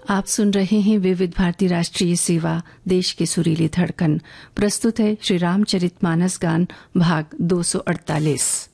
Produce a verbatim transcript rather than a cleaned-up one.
आप सुन रहे हैं विविध भारती राष्ट्रीय सेवा, देश की सुरीली धड़कन। प्रस्तुत है श्री रामचरितमानस गान भाग दो सौ अड़तालीस।